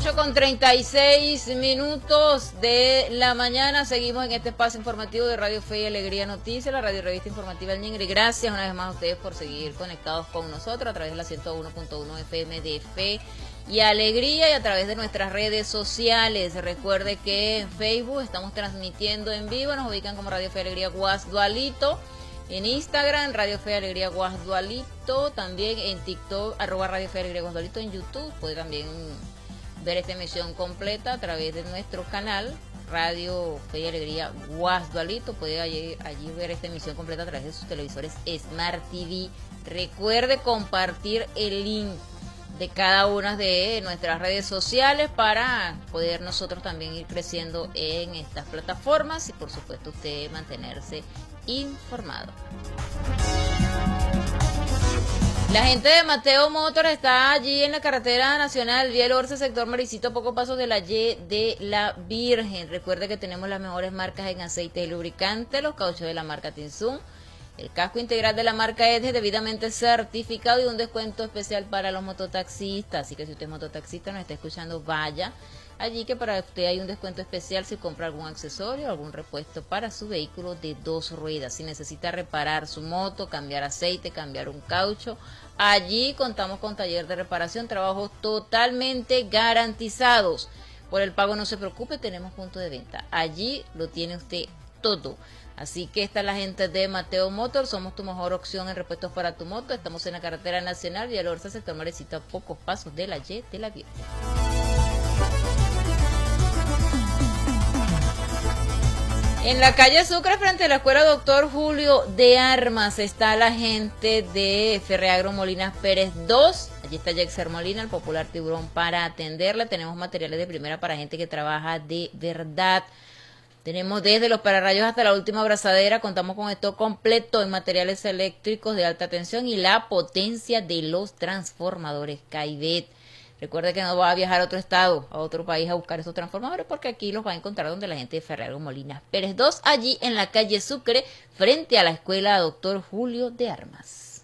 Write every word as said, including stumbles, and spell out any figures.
ocho con treinta y seis minutos de la mañana. Seguimos en este espacio informativo de Radio Fe y Alegría Noticias, la radio revista informativa El Ñingri. Gracias una vez más a ustedes por seguir conectados con nosotros a través de la ciento uno punto uno F M de Fe y Alegría y a través de nuestras redes sociales. Recuerde que en Facebook estamos transmitiendo en vivo, nos ubican como Radio Fe y Alegría Guasdualito. En Instagram, Radio Fe y Alegría Guasdualito. También en TikTok, arroba Radio Fe y Alegría Guasdualito. En YouTube puede también ver esta emisión completa a través de nuestro canal Radio Fe y Alegría Guasdualito. Puede allí, allí ver esta emisión completa a través de sus televisores Smart T V. Recuerde compartir el link de cada una de nuestras redes sociales para poder nosotros también ir creciendo en estas plataformas y por supuesto usted mantenerse informado. La gente de Mateo Motors está allí en la carretera nacional Vía El Orce, sector Maricito, a pocos pasos de la Y de la Virgen. Recuerde que tenemos las mejores marcas en aceite y lubricante, los cauchos de la marca Tinsun, el casco integral de la marca Edge debidamente certificado y un descuento especial para los mototaxistas. Así que si usted es mototaxista, nos está escuchando, vaya allí que para usted hay un descuento especial si compra algún accesorio o algún repuesto para su vehículo de dos ruedas. Si necesita reparar su moto, cambiar aceite, cambiar un caucho, allí contamos con taller de reparación, trabajos totalmente garantizados. Por el pago no se preocupe, tenemos punto de venta. Allí lo tiene usted todo. Así que esta es la gente de Mateo Motors, somos tu mejor opción en repuestos para tu moto. Estamos en la carretera nacional Vía El Orce, sector Marecito, a pocos pasos de la Y de la Virgen. En la calle Sucre, frente a la escuela Doctor Julio de Armas, está la gente de Ferreagro Molinas Pérez dos. Allí está Jaxer Molina, el popular tiburón, para atenderla. Tenemos materiales de primera para gente que trabaja de verdad. Tenemos desde los pararrayos hasta la última abrazadera. Contamos con esto completo en materiales eléctricos de alta tensión y la potencia de los transformadores Caivet. Recuerde que no va a viajar a otro estado, a otro país a buscar esos transformadores, porque aquí los va a encontrar donde la gente de Ferreagro Molinas Pérez dos, allí en la calle Sucre, frente a la escuela Doctor Julio de Armas.